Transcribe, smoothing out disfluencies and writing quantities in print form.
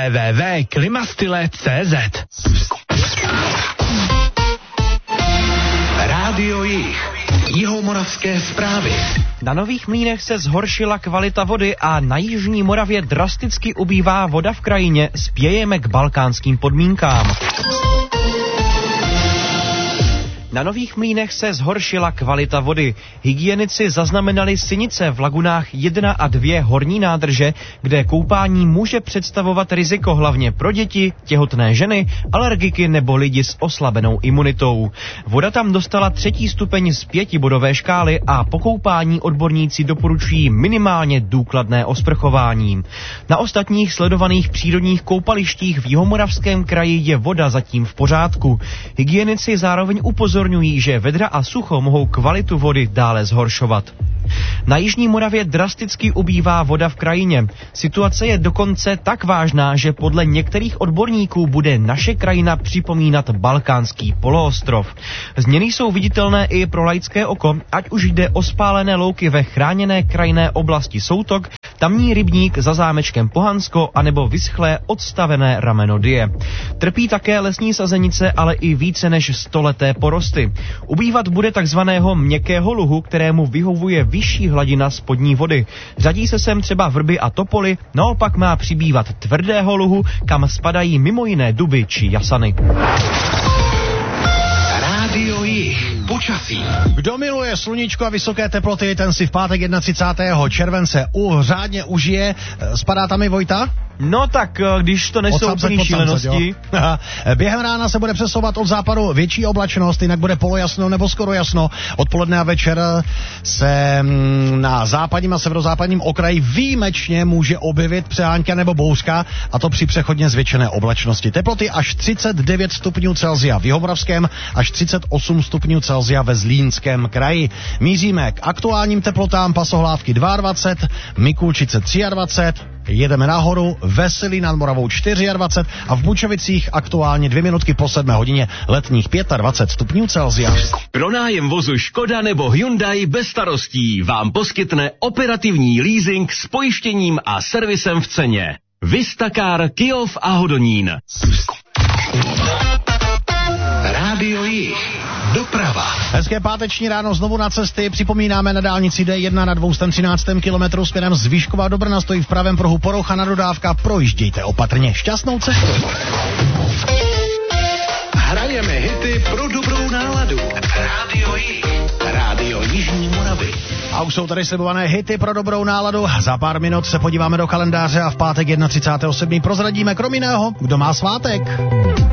www.klimastyle.cz. Rádio Jih. Jihomoravské zprávy. Na Nových Mlýnech se zhoršila kvalita vody a na jižní Moravě drasticky ubývá voda v krajině. Spějeme k balkánským podmínkám. Na Nových Mlýnech se zhoršila kvalita vody. Hygienici zaznamenali sinice v lagunách 1 a 2 horní nádrže, kde koupání může představovat riziko hlavně pro děti, těhotné ženy, alergiky nebo lidi s oslabenou imunitou. Voda tam dostala 3. stupeň z 5bodové škály a po koupání odborníci doporučují minimálně důkladné osprchování. Na ostatních sledovaných přírodních koupalištích v Jihomoravském kraji je voda zatím v pořádku. Hygienici zároveň upozorňují, že vedra a sucho mohou kvalitu vody dále zhoršovat. Na jižní Moravě drasticky ubývá voda v krajině. Situace je dokonce tak vážná, že podle některých odborníků bude naše krajina připomínat balkánský poloostrov. Změny jsou viditelné i pro laické oko, ať už jde o spálené louky ve chráněné krajinné oblasti Soutok, tamní rybník za zámečkem Pohansko anebo vyschlé odstavené rameno Die. Trpí také lesní sazenice, ale i více než 100leté porosty. Ubývat bude takzvaného měkkého luhu, kterému vyhovuje vyšší hladina spodní vody. Řadí se sem třeba vrby a topoly, naopak má přibývat tvrdého luhu, kam spadají mimo jiné duby či jasany. Rádio Jih. Počasí. Kdo miluje sluníčko a vysoké teploty, ten si v pátek 31. července řádně užije. Spadá tam i Vojta? No tak, když to nejsou úplný šílenosti. Během rána se bude přesouvat od západu větší oblačnost, jinak bude polojasno nebo skoro jasno. Odpoledne a večer se na západním a severozápadním okraji výjimečně může objevit přehánka nebo bouřka, a to při přechodně zvětšené oblačnosti. Teploty až 39 stupňů Celsia v Jihomoravském, až 38 stupňů Celsia ve Zlínském kraji. Míříme k aktuálním teplotám Pasohlávky 22, Mikulčice 23, jedeme nahoru, Veselí nad Moravou 24 a v Bučovicích aktuálně 2 minutky po 7 hodině letních 25 stupňů Celsia. Pronájem vozu Škoda nebo Hyundai bez starostí vám poskytne operativní leasing s pojištěním a servisem v ceně. Vistacar, Kyjov a Hodonín. Rádio Jih. Doprava. Hezké páteční ráno znovu na cesty. Připomínáme na dálnici D1 na 213. kilometru směrem z Výškova do Brna stojí v pravém pruhu porouchaná dodávka. Projíždějte opatrně. Šťastnou cestu. Hrajeme hity pro dobrou náladu. Rádio Jih. Rádio Jižní Moravy. A už jsou tady slibované hity pro dobrou náladu. Za pár minut se podíváme do kalendáře a v pátek 31.7. prozradíme krom jiného, kdo má svátek.